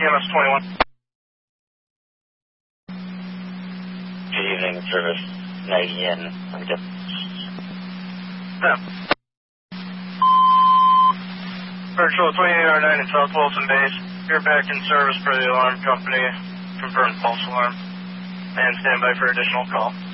EMS 21. Good evening, service 90N. I'm good. Yeah. Virtual 28R9 in South Wilson Base. You're back in service per the alarm company. Confirmed false alarm. And stand by for additional call.